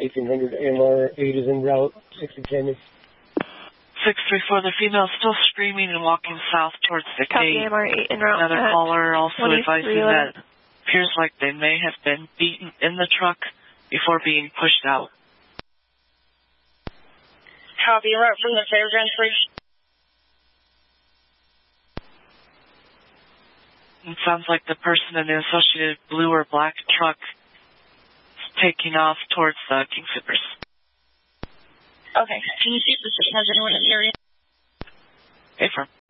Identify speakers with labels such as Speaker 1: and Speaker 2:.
Speaker 1: 1800 AMR 8 is en route, 610.
Speaker 2: 634, the female is still screaming and walking south towards the
Speaker 3: Copy,
Speaker 2: gate.
Speaker 3: AMR 8 en route.
Speaker 2: Another caller also advising that
Speaker 3: it
Speaker 2: appears like they may have been beaten in the truck before being pushed out.
Speaker 4: Copy, en route from the fairgrounds, please.
Speaker 2: It sounds like the person in the associated blue or black truck is taking off towards the King Soopers.
Speaker 4: Okay. Can you see if the city has anyone in the area?
Speaker 2: Affirm.